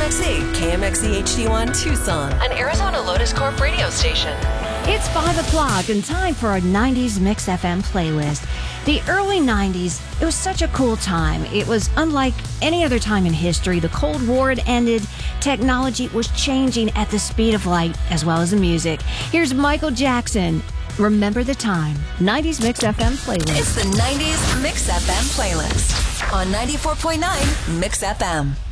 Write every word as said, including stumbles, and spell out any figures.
X E, K M X E H D one Tucson, an Arizona Lotus Corp radio station. It's five o'clock and time for our nineties Mix F M playlist. The early nineties, it was such a cool time. It was unlike any other time in history. The Cold War had ended. Technology was changing at the speed of light, as well as the music. Here's Michael Jackson. Remember the Time. nineties Mix F M playlist. It's the nineties Mix F M playlist on ninety-four point nine Mix F M.